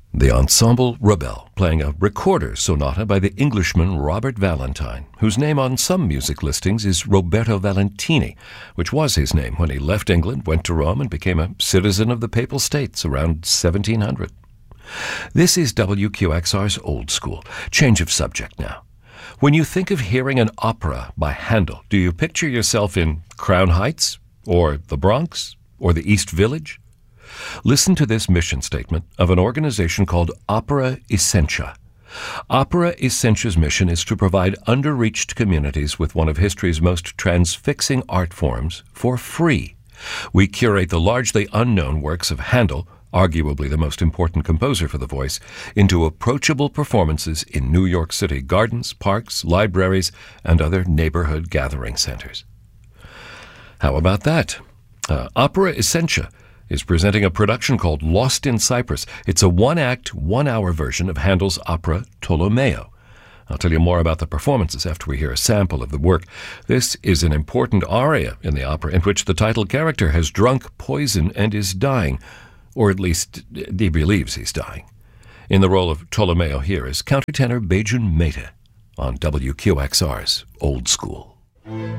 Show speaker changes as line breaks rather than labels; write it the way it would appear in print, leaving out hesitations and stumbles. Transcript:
The Ensemble Rebelle, playing a recorder sonata by the Englishman Robert Valentine, whose name on some music listings is Roberto Valentini, which was his name when he left England, went to Rome, and became a citizen of the Papal States around 1700. This is WQXR's Old School. Change of subject now. When you think of hearing an opera by Handel, do you picture yourself in Crown Heights, or the Bronx, or the East Village? Listen to this mission statement of an organization called Opera Essentia. Opera Essentia's mission is to provide underreached communities with one of history's most transfixing art forms for free. We curate the largely unknown works of Handel, arguably the most important composer for the voice, into approachable performances in New York City gardens, parks, libraries, and other neighborhood gathering centers. How about that? Opera Essentia is presenting a production called Lost in Cyprus. It's a one-act, one-hour version of Handel's opera Tolomeo. I'll tell you more about the performances after we hear a sample of the work. This is an important aria in the opera in which the title character has drunk poison and is dying, or at least he believes he's dying. In the role of Tolomeo here is countertenor Bejun Mete on WQXR's Old School.